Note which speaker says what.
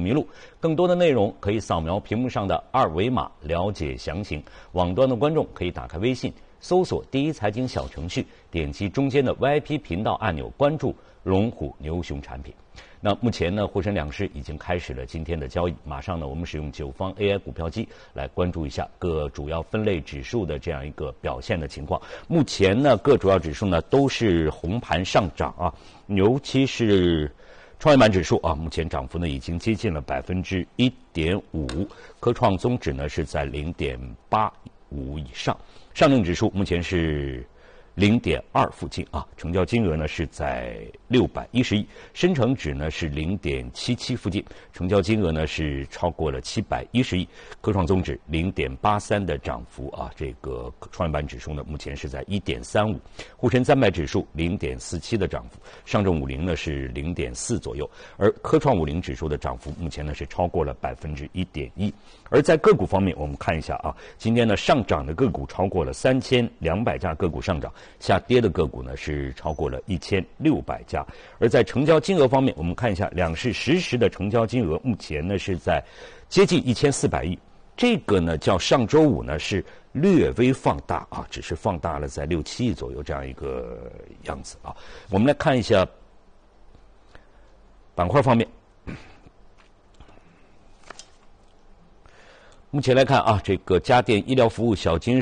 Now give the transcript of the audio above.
Speaker 1: 迷路。更多的内容可以扫描屏幕上的二维码了解详情。网端的观众可以打开微信，搜索第一财经小程序，点击中间的 VIP 频道按钮，关注龙虎牛熊产品。那目前呢，沪深两市已经开始了今天的交易。马上呢，我们使用9方 AI 股票机来关注一下各主要分类指数的这样一个表现的情况。目前呢，各主要指数呢都是红盘上涨啊，尤其是创业板指数啊，目前涨幅呢已经接近了1.5%，科创综指呢是在0.85以上，上证指数目前是0.2附近啊，成交金额呢是在610亿，深成指呢是0.77附近，成交金额呢是超过了710亿，科创综指0.83的涨幅啊，这个创业板指数呢目前是在1.35，沪深300指数0.47的涨幅，上证50呢是0.4左右，而科创50指数的涨幅目前呢是超过了1.1%。而在个股方面，我们看一下啊，今天呢上涨的个股超过了3200家个股上涨，下跌的个股呢是超过了1600家。而在成交金额方面，我们看一下两市实时的成交金额，目前呢是在接近1400亿。这个呢较上周五呢是略微放大啊，只是放大了在6、7亿左右这样一个样子啊。我们来看一下板块方面。目前来看啊，这个家电、医疗服务、小金属。